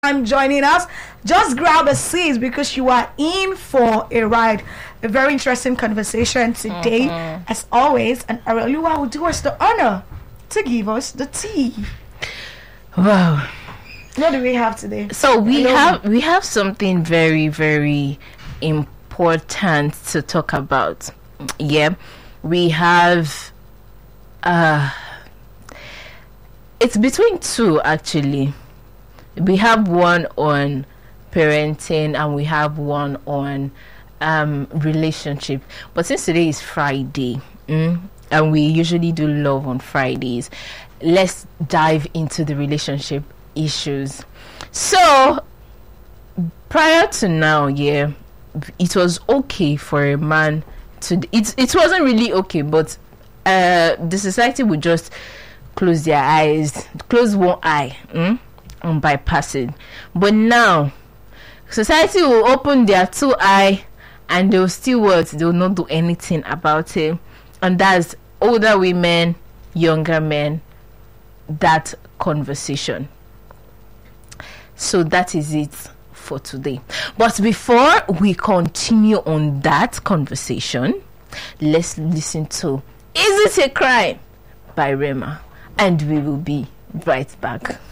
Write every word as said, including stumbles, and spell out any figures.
time joining us, just grab a seat because you are in for a ride. A very interesting conversation today, mm-hmm. as always. And Areoluwa will do us the honor to give us the tea. Wow. What do we have today? So we Hello. have we have something very, very important to talk about. Yeah. We have uh it's between two actually. We have one on parenting and we have one on um relationship. But since today is Friday, mm, and we usually do love on Fridays, let's dive into the relationship issues. So prior to now, yeah, it was okay for a man to it it wasn't really okay, but uh the society would just close their eyes, close one eye, mm, and bypass it. But now society will open their two eye and they'll still what they'll not do anything about it. And that's older women, younger men, that conversation. So that is it for today. But before we continue on that conversation, let's listen to Is It a Crime by Rema, and we will be right back.